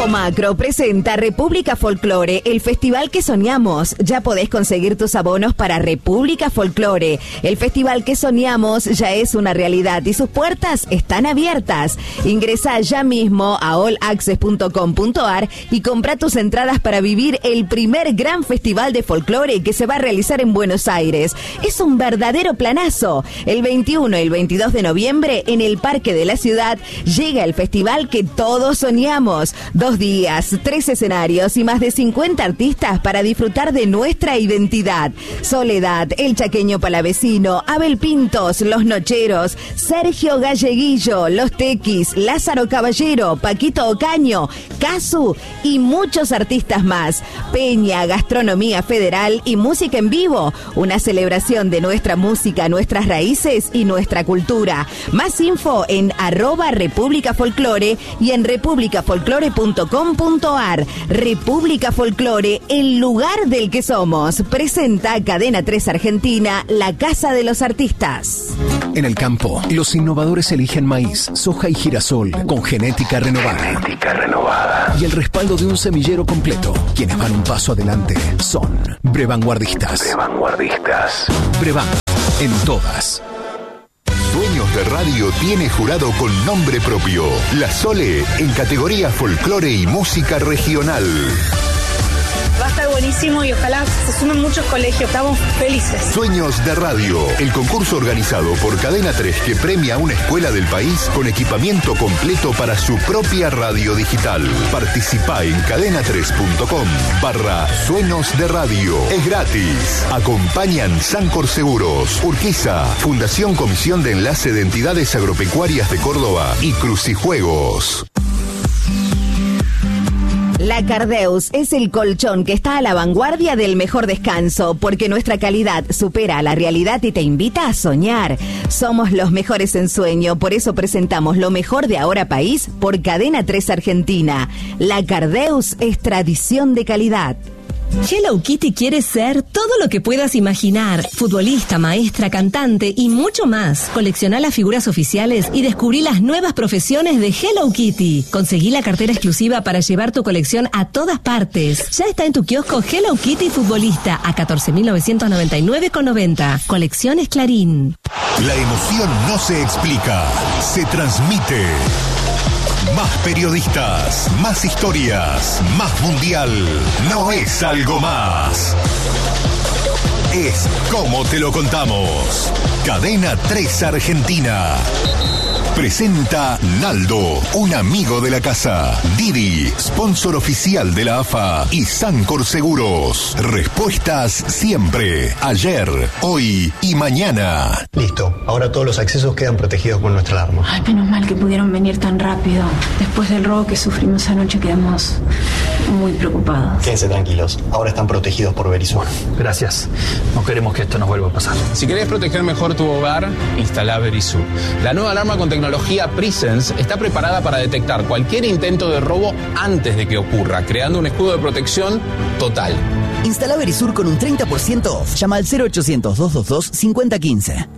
Macro presenta República Folklore, el festival que soñamos. Ya podés conseguir tus abonos para República Folklore. El festival que soñamos ya es una realidad y sus puertas están abiertas. Ingresá ya mismo a allaccess.com.ar y compra tus entradas para vivir el primer gran festival de folclore que se va a realizar en Buenos Aires. Es un verdadero planazo. El 21 y el 22 de noviembre en el Parque de la Ciudad llega el festival que todos soñamos. 2 días, 3 escenarios y más de 50 artistas para disfrutar de nuestra identidad. Soledad, El Chaqueño Palavecino, Abel Pintos, Los Nocheros, Sergio Galleguillo, Los Tequis, Lázaro Caballero, Paquito Ocaño, Casu y muchos artistas más. Peña, gastronomía federal y música en vivo. Una celebración de nuestra música, nuestras raíces y nuestra cultura. Más info en @República Folklore y en republicafolklore.com.ar. República Folklore, el lugar del que somos. Presenta Cadena 3 Argentina, la casa de los artistas. En el campo, los innovadores eligen maíz, soja y girasol con genética renovada. Y el respaldo de un semillero completo. Quienes van un paso adelante son Brevanguardistas. Brevan, en todas. Sueños de Radio tiene jurado con nombre propio. La Sole en categoría folclore y música regional. Va a estar buenísimo y ojalá se sumen muchos colegios. Estamos felices. Sueños de Radio, el concurso organizado por Cadena 3 que premia a una escuela del país con equipamiento completo para su propia radio digital. Participa en cadena3.com/Sueños de Radio. Es gratis. Acompañan Sancor Seguros, Urquiza, Fundación Comisión de Enlace de Entidades Agropecuarias de Córdoba y Crucijuegos. La Cardeus es el colchón que está a la vanguardia del mejor descanso, porque nuestra calidad supera a la realidad y te invita a soñar. Somos los mejores en sueño, por eso presentamos lo mejor de Ahora País por Cadena 3 Argentina. La Cardeus es tradición de calidad. Hello Kitty quiere ser todo lo que puedas imaginar. Futbolista, maestra, cantante y mucho más. Coleccioná las figuras oficiales y descubrí las nuevas profesiones de Hello Kitty. Conseguí la cartera exclusiva para llevar tu colección a todas partes. Ya está en tu kiosco Hello Kitty Futbolista a 14.999,90. Colecciones Clarín. La emoción no se explica, se transmite. Más periodistas, más historias, más mundial. No es algo más. Es como te lo contamos. Cadena 3 Argentina. Presenta Naldo, un amigo de la casa. Didi, sponsor oficial de la AFA. Y Sancor Seguros. Respuestas siempre. Ayer, hoy y mañana. Listo. Ahora todos los accesos quedan protegidos con nuestra alarma. Ay, menos mal que pudieron venir tan rápido. Después del robo que sufrimos anoche quedamos muy preocupados. Quédense tranquilos. Ahora están protegidos por Verisur. Gracias. No queremos que esto nos vuelva a pasar. Si querés proteger mejor tu hogar, instala Verisur. La nueva alarma con tecnología Presence está preparada para detectar cualquier intento de robo antes de que ocurra, creando un escudo de protección total. Instala Verisur con un 30% off. Llama al 0800-222-5015.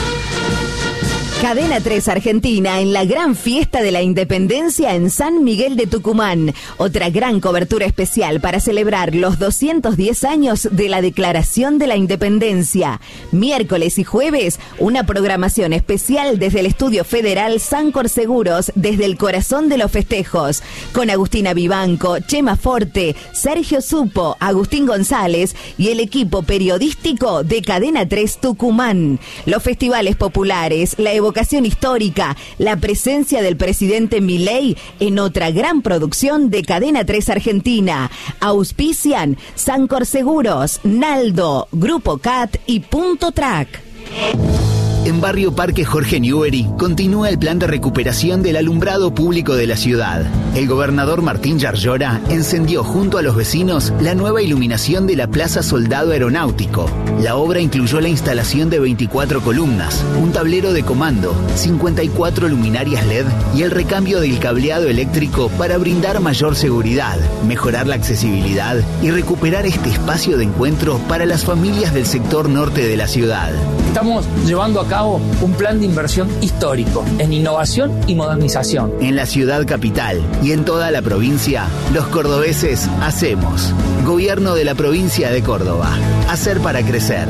Cadena 3 Argentina en la gran fiesta de la Independencia en San Miguel de Tucumán. Otra gran cobertura especial para celebrar los 210 años de la Declaración de la Independencia. Miércoles y jueves, una programación especial desde el Estudio Federal Sancor Seguros, desde el corazón de los festejos. Con Agustina Vivanco, Chema Forte, Sergio Supo, Agustín González y el equipo periodístico de Cadena 3 Tucumán. Los festivales populares, la evocación histórica, la presencia del presidente Milei en otra gran producción de Cadena 3 Argentina. Auspician Sancor Seguros, Naldo, Grupo CAT y Punto Track. En Barrio Parque Jorge Newbery continúa el plan de recuperación del alumbrado público de la ciudad. El gobernador Martín Yarlora encendió junto a los vecinos la nueva iluminación de la Plaza Soldado Aeronáutico. La obra incluyó la instalación de 24 columnas, un tablero de comando, 54 luminarias LED y el recambio del cableado eléctrico para brindar mayor seguridad, mejorar la accesibilidad y recuperar este espacio de encuentro para las familias del sector norte de la ciudad. Estamos llevando a cabo cabo un plan de inversión histórico en innovación y modernización. En la ciudad capital y en toda la provincia, los cordobeses hacemos. Gobierno de la provincia de Córdoba. Hacer para crecer.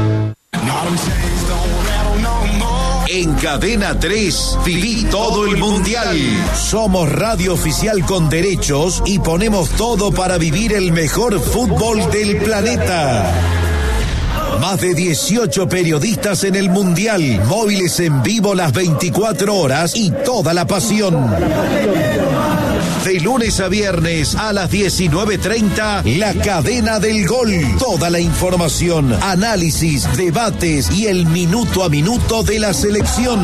En Cadena 3, viví todo el mundial. Somos radio oficial con derechos y ponemos todo para vivir el mejor fútbol del planeta. Más de 18 periodistas en el mundial, móviles en vivo las 24 horas y toda la pasión. De lunes a viernes a las 19:30, La Cadena del Gol. Toda la información, análisis, debates y el minuto a minuto de la selección.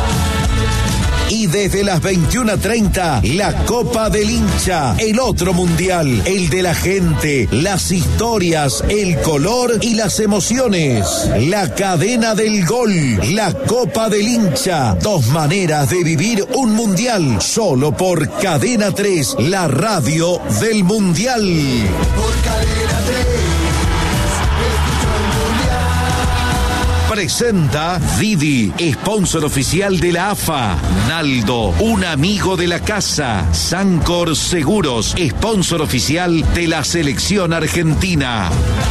Y desde las 21:30, la Copa del Hincha, el otro mundial, el de la gente, las historias, el color y las emociones. La Cadena del Gol, la Copa del Hincha, 2 maneras de vivir un mundial, solo por Cadena 3, la radio del mundial. Por Cadena 3. Presenta Didi, sponsor oficial de la AFA. Naldo, un amigo de la casa. Sancor Seguros, sponsor oficial de la selección argentina.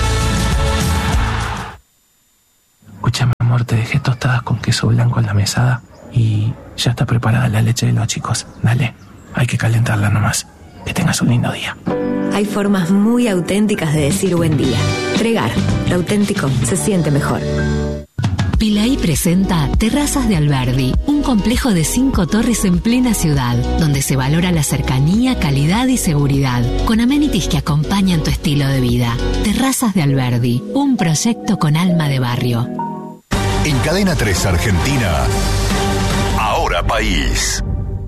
Escúchame, amor, te dejé tostadas con queso blanco en la mesada y ya está preparada la leche de los chicos. Dale, hay que calentarla nomás. Que tengas un lindo día. Hay formas muy auténticas de decir buen día. Tregar, lo auténtico se siente mejor. Pilaí presenta Terrazas de Alberdi, un complejo de 5 torres en plena ciudad, donde se valora la cercanía, calidad y seguridad, con amenities que acompañan tu estilo de vida. Terrazas de Alberdi, un proyecto con alma de barrio. En Cadena 3 Argentina, Ahora País.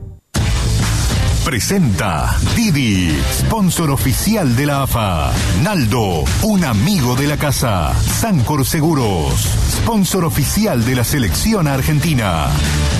Presenta Didi, sponsor oficial de la AFA. Naldo, un amigo de la casa. Sancor Seguros, sponsor oficial de la selección argentina.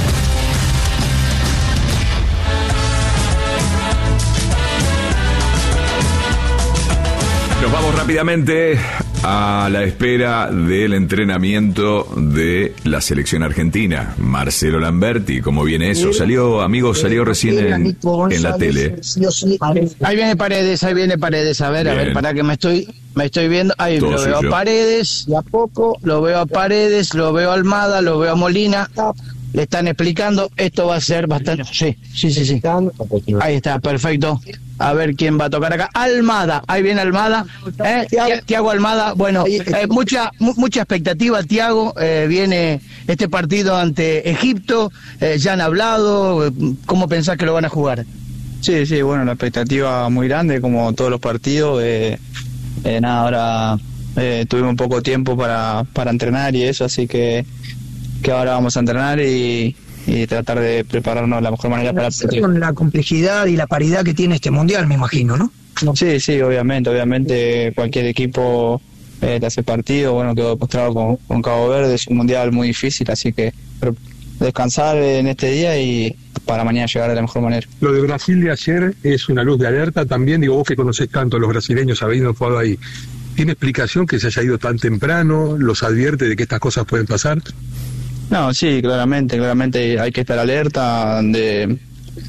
Nos vamos rápidamente a la espera del entrenamiento de la selección argentina. Marcelo Lamberti, ¿cómo viene eso? Salió recién en la tele. Ahí viene Paredes. A ver, para que me estoy viendo. Ahí todo lo veo a Paredes, y a poco lo veo a Paredes, lo veo a Almada, lo veo a Molina. Le están explicando, esto va a ser bastante... Sí. Ahí está, perfecto. A ver quién va a tocar acá. Almada, ahí viene Almada. Thiago Almada, bueno, mucha expectativa, Thiago. Viene este partido ante Egipto. Ya han hablado. ¿Cómo pensás que lo van a jugar? Sí, bueno, la expectativa muy grande, como todos los partidos. Ahora tuvimos poco tiempo para entrenar y eso, así que ahora vamos a entrenar y tratar de prepararnos de la mejor manera para el partido. Con la complejidad y la paridad que tiene este mundial, me imagino, ¿no? Sí, obviamente cualquier equipo te hace partido. Bueno, quedó demostrado con Cabo Verde, es un mundial muy difícil, así que descansar en este día y para mañana llegar de la mejor manera. Lo de Brasil de ayer es una luz de alerta también, digo, vos que conocés tanto a los brasileños habiendo jugado ahí, ¿tiene explicación que se haya ido tan temprano? ¿Los advierte de que estas cosas pueden pasar? No, sí, claramente hay que estar alerta de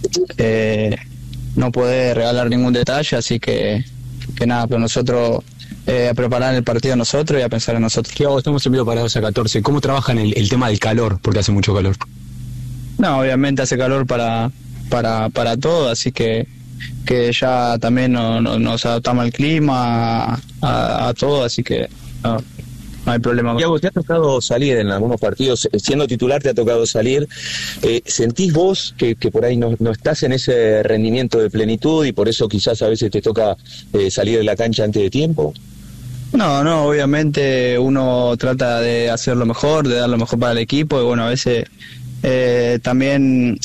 no poder regalar ningún detalle, así que nada, pero nosotros a preparar el partido nosotros y a pensar en nosotros. Thiago, estamos en vivo para 12 a 14. ¿Cómo trabajan el tema del calor? Porque hace mucho calor. No, obviamente hace calor para todo, así que ya también nos adaptamos al clima, a todo, así que no hay problema. Thiago, te ha tocado salir en algunos partidos, siendo titular te ha tocado salir. ¿Sentís vos que por ahí no estás en ese rendimiento de plenitud y por eso quizás a veces te toca salir de la cancha antes de tiempo? No, obviamente uno trata de hacer lo mejor, de dar lo mejor para el equipo y bueno, a veces también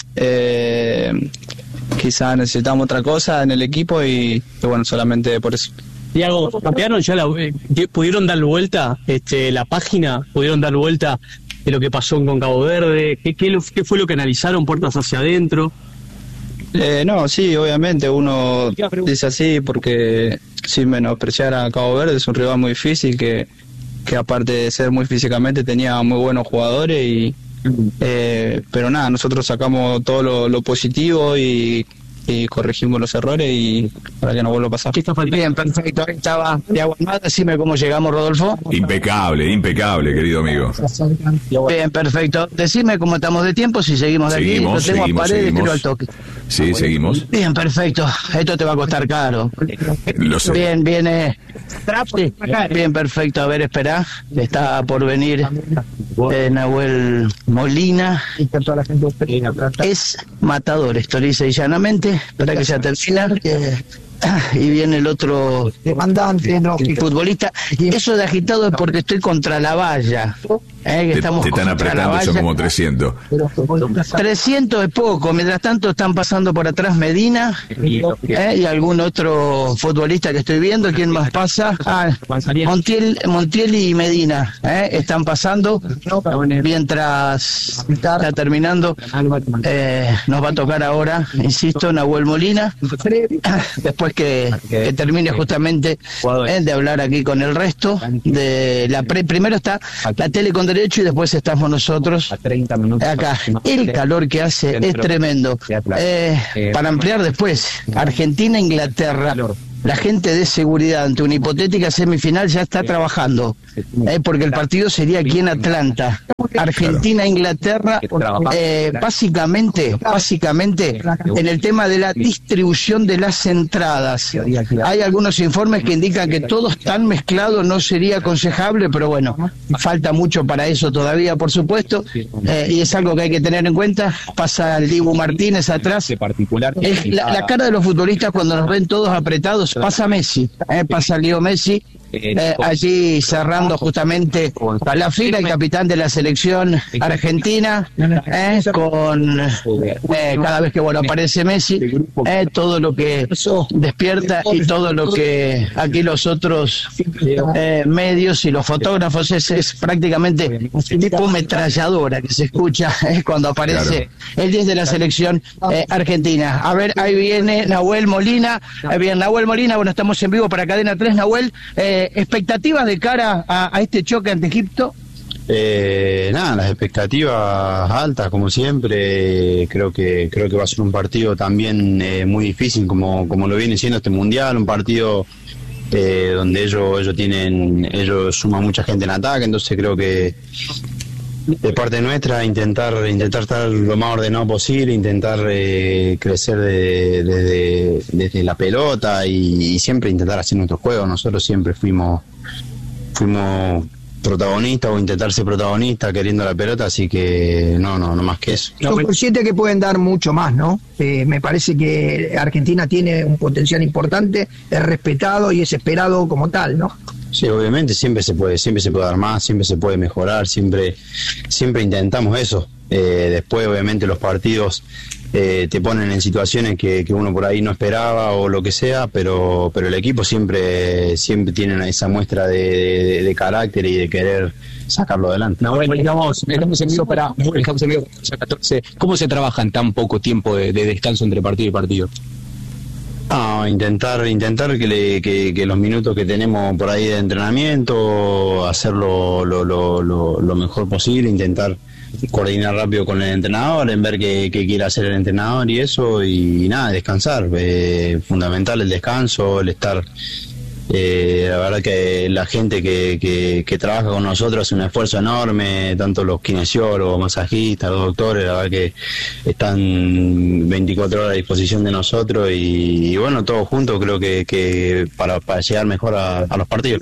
quizás necesitamos otra cosa en el equipo y bueno, solamente por eso. Thiago, ¿cambiaron ya pudieron dar vuelta la página? ¿Pudieron dar vuelta de lo que pasó con Cabo Verde? ¿Qué fue lo que analizaron puertas hacia adentro? No, sí, obviamente uno dice así porque sin menospreciar a Cabo Verde es un rival muy difícil que aparte de ser muy físicamente tenía muy buenos jugadores Pero nada, nosotros sacamos todo lo positivo y corregimos los errores y para que no vuelva a pasar. Bien, perfecto. Ahí estaba de Aguamada. Decime cómo llegamos, Rodolfo. Impecable, querido amigo. Bien, perfecto. Decime cómo estamos de tiempo, si seguimos de aquí. Lo tengo a Paredes, tiro al toque. Sí, seguimos. Bien, perfecto. Esto te va a costar caro. Lo sé. Bien, viene. Sí. Bien, perfecto. A ver, espera. Está por venir Nahuel Molina. Es matador, esto lo dice llanamente. Espera que ya termina. Y viene el otro futbolista. Eso de agitado es porque estoy contra la valla. Que te están apretando, son como 300. 300 es poco. Mientras tanto están pasando por atrás Medina y algún otro futbolista que estoy viendo. ¿Quién más pasa? Montiel y Medina están pasando. Mientras está terminando, nos va a tocar ahora, insisto, Nahuel Molina. Después que termine justamente de hablar aquí con el resto de la primero está la tele con derecho y después estamos nosotros acá. El calor que hace es tremendo. Para ampliar después, Argentina-Inglaterra. La gente de seguridad ante una hipotética semifinal ya está trabajando, porque el partido sería aquí en Atlanta. Argentina-Inglaterra, básicamente en el tema de la distribución de las entradas. Hay algunos informes que indican que todo tan mezclado no sería aconsejable, pero bueno, falta mucho para eso todavía, por supuesto, y es algo que hay que tener en cuenta. Pasa el Dibu Martínez atrás. La cara de los futbolistas cuando nos ven todos apretados. Pasa Messi, pasa Leo Messi, allí cerrando justamente la fila, el capitán de la selección argentina, con cada vez que aparece Messi, todo lo que despierta y todo lo que aquí los otros medios y los fotógrafos es prácticamente tipo metralladora que se escucha cuando aparece el 10 de la selección argentina. A ver, ahí viene Nahuel Molina. Bien, Nahuel Molina, bueno, estamos en vivo para Cadena 3, Nahuel. ¿Expectativas de cara a este choque ante Egipto? Nada, las expectativas altas como siempre. Creo que va a ser un partido también muy difícil como lo viene siendo este mundial, un partido donde ellos suman mucha gente en ataque, entonces creo que de parte nuestra intentar estar lo más ordenado posible, intentar crecer desde la pelota y siempre intentar hacer nuestro juego. Nosotros siempre fuimos protagonistas o intentar ser protagonistas queriendo la pelota, así que no más que eso. Son conscientes que pueden dar mucho más, ¿no? Me parece que Argentina tiene un potencial importante, es respetado y es esperado como tal, ¿no? Sí, obviamente siempre se puede dar más, siempre se puede mejorar, siempre intentamos eso. Después obviamente los partidos te ponen en situaciones que uno por ahí no esperaba o lo que sea, pero el equipo siempre tiene esa muestra de carácter y de querer sacarlo adelante. No, bueno, estamos en vivo para 14. ¿Cómo se trabaja en tan poco tiempo de descanso entre partido y partido? No, intentar que los minutos que tenemos por ahí de entrenamiento, hacerlo lo mejor posible, intentar coordinar rápido con el entrenador, en ver qué quiere hacer el entrenador y eso, y nada, descansar. Fundamental el descanso, el estar. La verdad que la gente que trabaja con nosotros hace un esfuerzo enorme, tanto los kinesiólogos, masajistas, los doctores, la verdad que están 24 horas a disposición de nosotros y bueno, todos juntos creo que para llegar mejor a los partidos.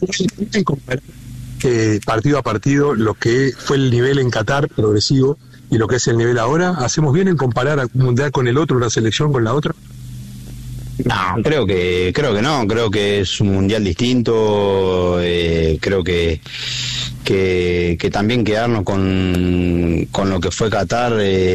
Partido a partido, lo que fue el nivel en Qatar progresivo y lo que es el nivel ahora, ¿hacemos bien en comparar un mundial con el otro, una selección con la otra? No, creo que no, creo que es un mundial distinto, creo que también quedarnos con lo que fue Qatar,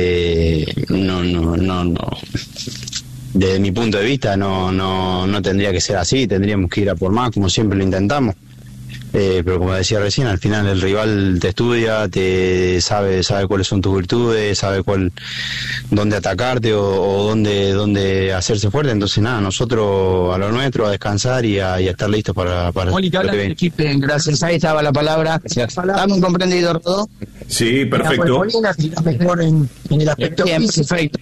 no. Desde mi punto de vista no tendría que ser así, tendríamos que ir a por más, como siempre lo intentamos. pero como decía recién, al final el rival te estudia, te sabe cuáles son tus virtudes, sabe dónde atacarte o dónde hacerse fuerte. Entonces nada, nosotros a lo nuestro, a descansar y a estar listos para lo que viene. Gracias, ahí estaba la palabra. ¿Estamos comprendido, Rodó? Sí, perfecto. Mejor en el aspecto perfecto.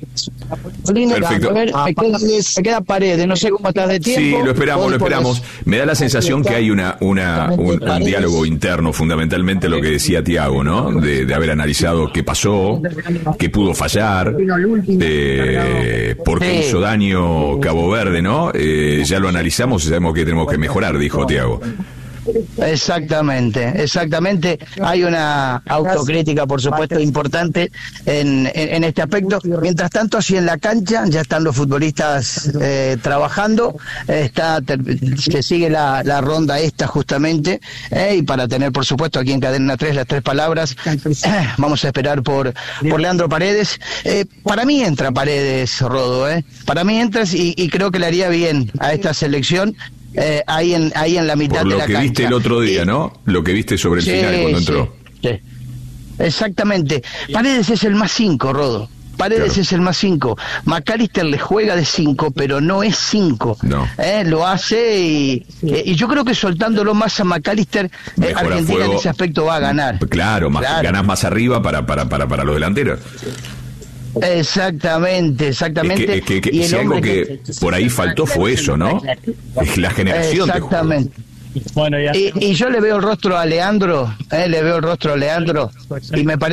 Me queda Paredes, no sé cómo estás de tiempo. Sí, lo esperamos. Me da la sensación que hay un diálogo interno, fundamentalmente lo que decía Tiago, ¿no? De haber analizado qué pasó, qué pudo fallar, por qué hizo daño Cabo Verde, ¿no? Ya lo analizamos y sabemos que tenemos que mejorar, dijo Tiago. Exactamente. Hay una autocrítica, por supuesto, importante en este aspecto. Mientras tanto, así en la cancha ya están los futbolistas trabajando. Se sigue la ronda esta justamente, y para tener, por supuesto, aquí en Cadena 3 las 3 palabras, vamos a esperar por Leandro Paredes. Para mí entra Paredes, Rodo, para mí entras y creo que le haría bien a esta selección. Ahí en la mitad de la cancha. Por lo que viste el otro día, ¿no? Lo que viste sobre el final cuando entró. Sí. Exactamente. Paredes es el más 5, Rodo. Paredes es el más 5. McAllister le juega de 5, pero no es 5. No. Lo hace y yo creo que soltándolo más a McAllister, Argentina en ese aspecto va a ganar. Claro. Ganás más arriba para los delanteros. Exactamente. Es que y si algo que por ahí faltó fue eso, ¿no? Es la generación. Exactamente. Bueno, y yo le veo el rostro a Leandro, y me parece